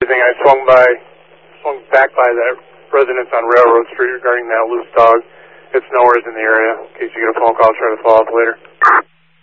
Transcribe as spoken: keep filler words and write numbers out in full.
Everything. I swung by, swung back by that residence on Railroad Street regarding that loose dog. It's nowhere in the area. In case you get a phone call, try to follow up later.